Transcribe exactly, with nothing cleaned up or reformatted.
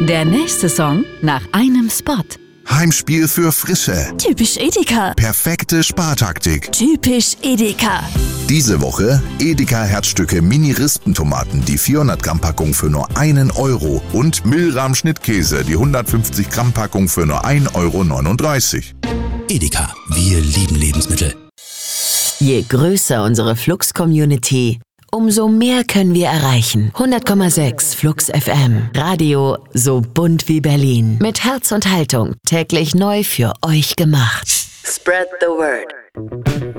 Der nächste Song nach einem Spot. Heimspiel für Frische. Typisch Edeka. Perfekte Spartaktik. Typisch Edeka. Diese Woche Edeka Herzstücke Mini-Rispentomaten, die vierhundert Gramm Packung für nur einen Euro und Milram Schnittkäse, die hundertfünfzig Gramm Packung für nur ein Euro neununddreißig. Edeka, wir lieben Lebensmittel. Je größer unsere Flux-Community, umso mehr können wir erreichen. hundert Komma sechs Flux F M. Radio so bunt wie Berlin. Mit Herz und Haltung. Täglich neu für euch gemacht. Spread the word.